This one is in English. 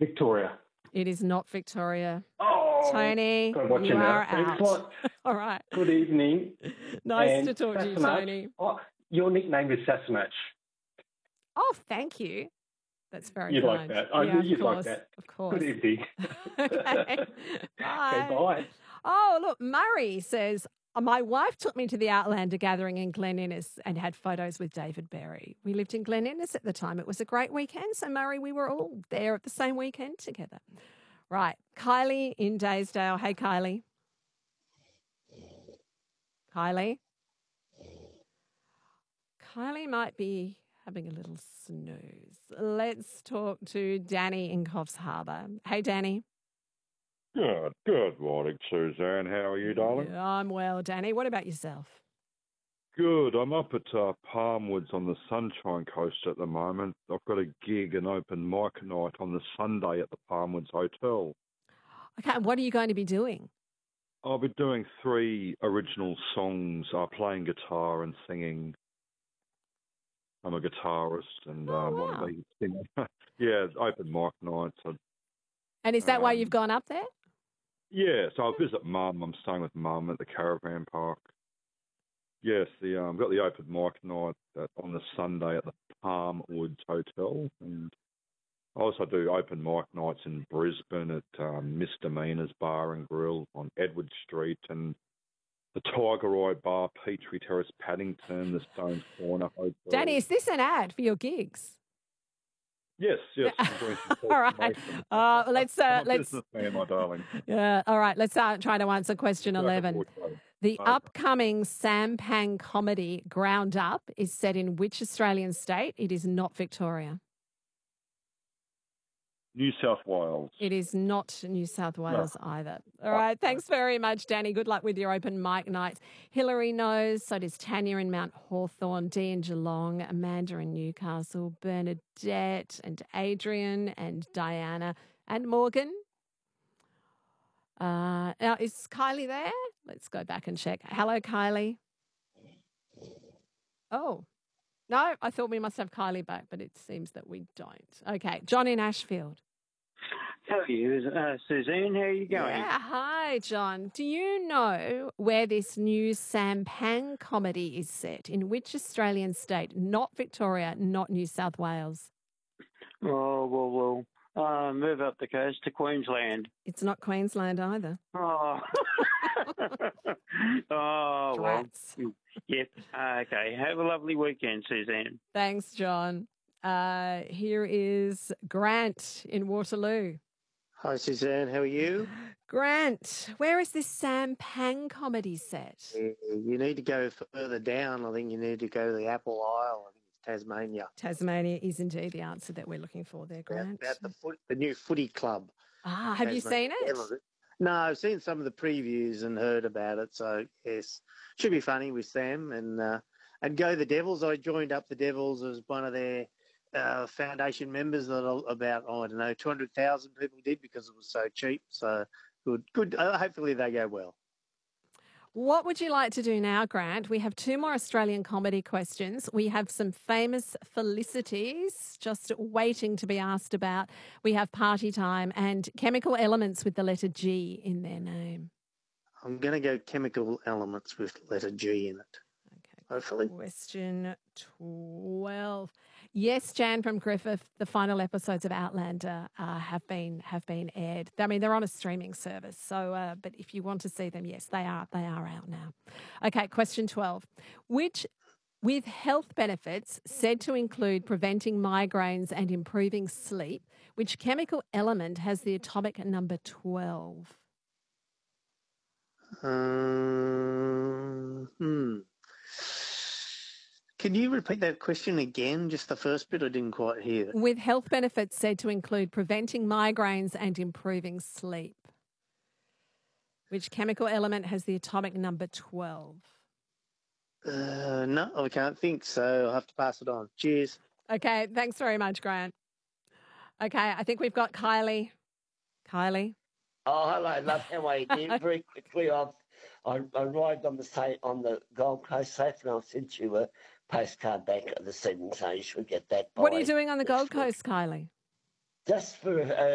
Victoria. It is not Victoria. Oh, Tony, gotta watch you it now. are Thanks out. a lot. All right. Good evening. Nice And to talk to you, Sassamach. Tony. Oh, your nickname is Sassamach. Oh, thank you. That's very You'd like kind. that. I Yeah, knew of you'd like course. that. Of course. Good evening. Okay. Okay, Bye. bye. Oh, look, Murray says, my wife took me to the Outlander gathering in Glen Innes and had photos with David Berry. We lived in Glen Innes at the time. It was a great weekend. So, Murray, we were all there at the same weekend together. Right. Kylie in Daysdale. Hey, Kylie. Kylie. Kylie might be having a little snooze. Let's talk to Danny in Coffs Harbour. Hey, Danny. Good morning, Suzanne. How are you, darling? Yeah, I'm well, Danny. What about yourself? Good. I'm up at Palmwoods on the Sunshine Coast at the moment. I've got a gig, an open mic night on the Sunday at the Palmwoods Hotel. Okay, and what are you going to be doing? I'll be doing 3 original songs, playing guitar and singing. I'm a guitarist and want to be singing. Yeah, open mic nights. And is that why you've gone up there? Yeah, so I'll visit Mum. I'm staying with Mum at the caravan park. Yes, I've got the open mic night on the Sunday at the Palmwoods Hotel, and I also do open mic nights in Brisbane at Misdemeanors Bar and Grill on Edward Street, and the Tiger Eye Bar, Petrie Terrace, Paddington, the Stones Corner Hotel. Danny, is this an ad for your gigs? Yes. I'm doing some All right. Let's. I'm a businessman, my darling. Yeah. All right. Let's try to answer question 11. The upcoming Sampang comedy Ground Up is set in which Australian state? It is not Victoria. New South Wales. It is not New South Wales either. All right. Thanks very much, Danny. Good luck with your open mic nights. Hillary knows. So does Tanya in Mount Hawthorn, Dee in Geelong, Amanda in Newcastle, Bernadette and Adrian and Diana and Morgan. Now, is Kylie there? Let's go back and check. Hello, Kylie. Oh, no, I thought we must have Kylie back, but it seems that we don't. Okay, John in Ashfield. How are you, Suzanne? How are you going? Yeah, hi, John. Do you know where this new Sampang comedy is set? In which Australian state? Not Victoria, not New South Wales. Oh, well, move up the coast to Queensland. It's not Queensland either. Oh, oh, well. Yep. Okay. Have a lovely weekend, Suzanne. Thanks, John. Here is Grant in Waterloo. Hi, Suzanne. How are you? Grant, where is this Sampang comedy set? You need to go further down. I think you need to go to the Apple Isle. I think it's Tasmania. Tasmania is indeed the answer that we're looking for there, Grant. About the new footy club. Ah, have you seen it? No, I've seen some of the previews and heard about it. So, yes, should be funny with Sam and go the Devils. I joined up the Devils as one of their foundation members that about, 200,000 people did because it was so cheap. So, good. Hopefully they go well. What would you like to do now, Grant? We have 2 more Australian comedy questions. We have some famous felicities just waiting to be asked about. We have Party Time and chemical elements with the letter G in their name. I'm going to go chemical elements with letter G in it. Okay. Hopefully. Question 12. Yes, Jan from Griffith, the final episodes of Outlander have been aired. I mean, they're on a streaming service. So, but if you want to see them, yes, they are out now. Okay, question 12. Which, with health benefits said to include preventing migraines and improving sleep, which chemical element has the atomic number 12? Can you repeat that question again? Just the first bit, I didn't quite hear. With health benefits said to include preventing migraines and improving sleep. Which chemical element has the atomic number 12? No, I can't think, so I'll have to pass it on. Cheers. Okay, thanks very much, Grant. Okay, I think we've got Kylie. Kylie? Oh, hello, love. How are you? Very quickly, I arrived on the Gold Coast safe, and I'll send you a postcard back this evening, so you should get that. What are you doing on the Gold Coast, Kylie? Just for